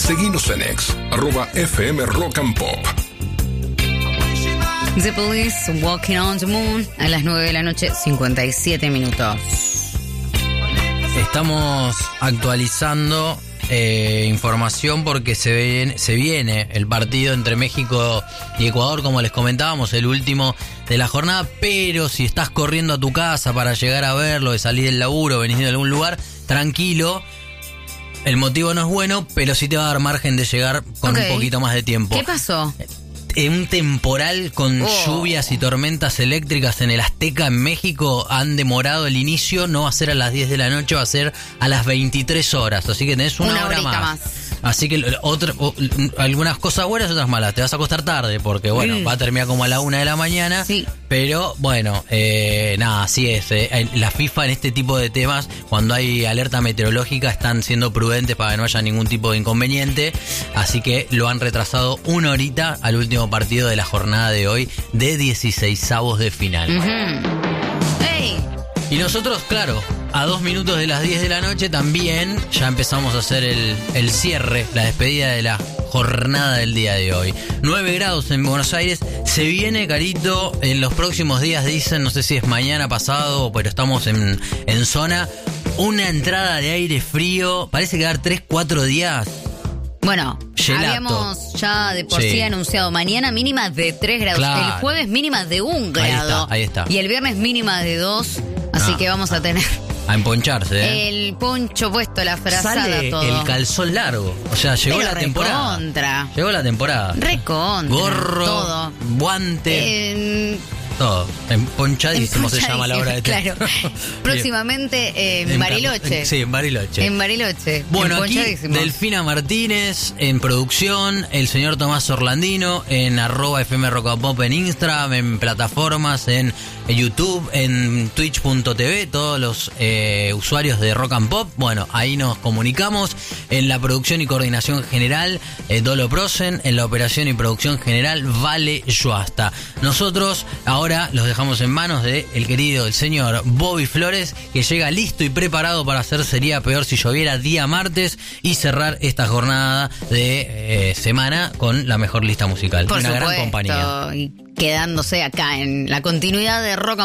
Seguinos en @FM Rock and Pop. The Police, Walking on the Moon, a las 9 de la noche, 57 minutos. Estamos actualizando información porque se viene el partido entre México y Ecuador, como les comentábamos, el último de la jornada, pero si estás corriendo a tu casa para llegar a verlo, de salir del laburo, venís de algún lugar, tranquilo. El motivo no es bueno, pero sí te va a dar margen de llegar con un poquito más de tiempo. ¿Qué pasó? Un temporal con lluvias y tormentas eléctricas en el Azteca en México han demorado el inicio. No va a ser a las 10 de la noche, va a ser a las 23 horas. Así que tenés una hora más. Así que algunas cosas buenas, otras malas. Te vas a acostar tarde porque, bueno, va a terminar como a la 1 de la mañana. Sí. Pero, bueno, nada, así es. La FIFA en este tipo de temas, cuando hay alerta meteorológica, están siendo prudentes para que no haya ningún tipo de inconveniente. Así que lo han retrasado una horita al último partido de la jornada de hoy de 16avos de final. ¡Hey! Y nosotros, claro, a 2 minutos de las 10 de la noche también ya empezamos a hacer el cierre, la despedida de la jornada del día de hoy. 9 grados en Buenos Aires. Se viene, Carito, en los próximos días, dicen, no sé si es mañana, pasado, pero estamos en zona, una entrada de aire frío. Parece que va a dar 3-4 días. Bueno, Gelato. Habíamos ya de por sí anunciado mañana mínima de 3 grados. Claro. El jueves mínima de 1 grado. Ahí está. Y el viernes mínima de 2. Así que vamos a tener... A emponcharse, el poncho puesto, la frazada, sale todo. el calzón largo. O sea, llegó la temporada. Recontra. Llegó la temporada. Recontra. Gorro, todo. Guante. Todo. Emponchadísimo se llama la hora de Claro. Próximamente en Bariloche. Sí, en Bariloche. En Bariloche. Bueno, aquí Delfina Martínez en producción, el señor Tomás Orlandino en @FM Rock and Pop en Instagram, en plataformas, en YouTube, en Twitch.tv, todos los usuarios de Rock and Pop. Bueno, ahí nos comunicamos. En la producción y coordinación general, Dolo Prosen. En la operación y producción general, Vale Yoasta. Nosotros ahora los dejamos en manos de el querido, el señor Bobby Flores, que llega listo y preparado para hacer Sería Peor Si Lloviera día martes y cerrar esta jornada de semana con la mejor lista musical. Por una supuesto, gran compañía. Y quedándose acá en la continuidad de Rock and